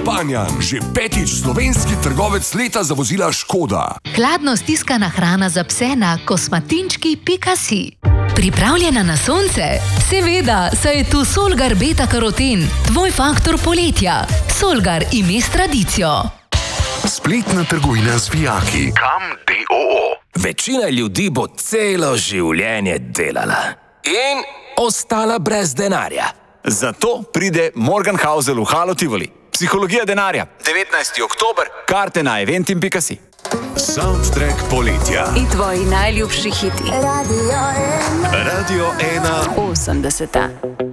Panjan, že 5. slovenski trgovec leta za vozila Škoda. Hladno stiskana hrana za pse na kosmatinčki.si. Pripravljena na sonce? Seveda, saj je tu Solgar beta-karoten, tvoj faktor poletja. Solgar ime s tradicijo. Spletna trgovina z vijaki. Kam d.o.o. Večina ljudi bo celo življenje delala in ostala brez denarja. Zato pride Morgan Housel v Halo Tivoli. Psihologija denarja. 19. oktober. Karte na eventim.si. Soundtrack poletja. In tvoji najljubši hiti. Radio 1. 80.